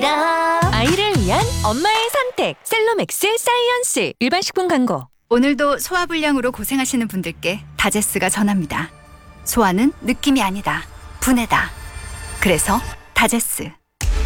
아이를 위한 엄마의 선택 셀로맥스 사이언스. 일반 식품 광고. 오늘도 소화불량으로 고생하시는 분들께 다제스가 전합니다. 소화는 느낌이 아니다. 분해다. 그래서 다제스.